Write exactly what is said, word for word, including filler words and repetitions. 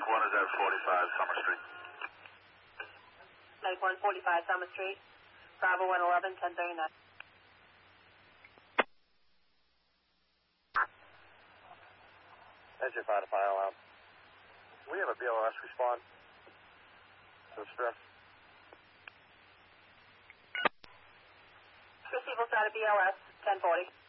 one is at forty-five Summer Street. ninety-one forty-five Summer Street. Bravo one eleven, ten thirty-nine. That's your five to fire alarm. We have a B L S respond to the stress. Receive will start at B L S, ten forty.